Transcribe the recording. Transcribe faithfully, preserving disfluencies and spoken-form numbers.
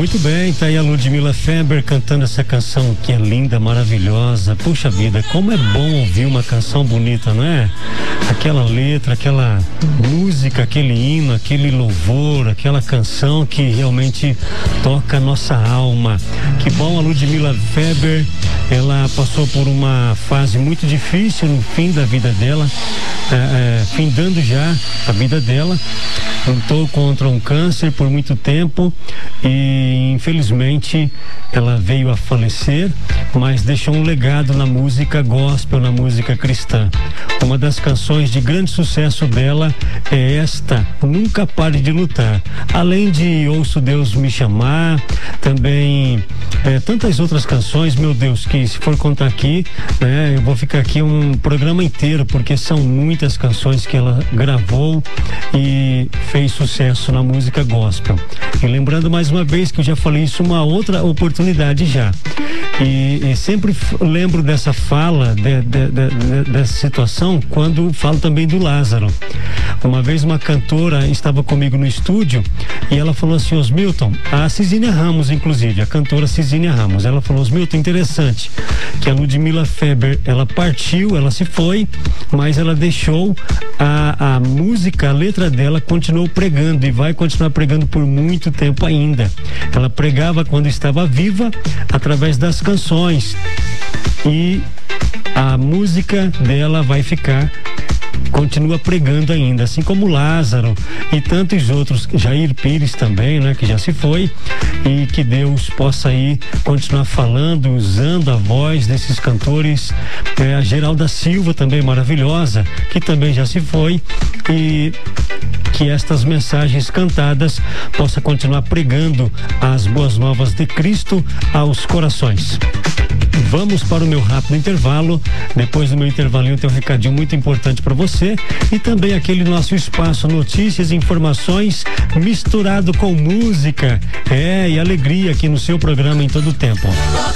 Muito bem, tá aí a Ludmilla Feber cantando essa canção que é linda, maravilhosa. Puxa vida, como é bom ouvir uma canção bonita, não é? Aquela letra, aquela música, aquele hino, aquele louvor, aquela canção que realmente toca a nossa alma. Que bom, a Ludmilla Feber, ela passou por uma fase muito difícil no fim da vida dela, é, é, findando já a vida dela. Lutou contra um câncer por muito tempo e infelizmente ela veio a falecer, mas deixou um legado na música gospel, na música cristã. Uma das canções de grande sucesso dela é esta, Nunca Pare de Lutar. Além de Ouço Deus Me Chamar, também é, tantas outras canções, meu Deus, que se for contar aqui, né, eu vou ficar aqui um programa inteiro, porque são muitas canções que ela gravou e fez sucesso na música gospel. E lembrando mais uma vez que eu já falei isso uma outra oportunidade já. E, e sempre lembro dessa fala, de, de, de, de, dessa situação, quando falo também do Lázaro. Uma vez uma cantora estava comigo no estúdio e ela falou assim: Osmilton, a Cisínia Ramos, inclusive, a cantora Cisínia Ramos, ela falou: Osmilton, interessante que a Ludmilla Feber, ela partiu, ela se foi, mas ela deixou a, a música, a letra dela continuou pregando e vai continuar pregando por muito tempo ainda. Ela pregava quando estava viva, através das canções, e a música dela vai ficar, continua pregando ainda, assim como Lázaro e tantos outros, Jair Pires também, né, que já se foi, e que Deus possa aí continuar falando, usando a voz desses cantores, é, a Geralda Silva também maravilhosa, que também já se foi, e que estas mensagens cantadas possa continuar pregando as boas novas de Cristo aos corações. Vamos para o meu rápido intervalo. Depois do meu intervalinho tem um recadinho muito importante para você e também aquele nosso espaço notícias e informações misturado com música, é, e alegria aqui no seu programa em todo o tempo.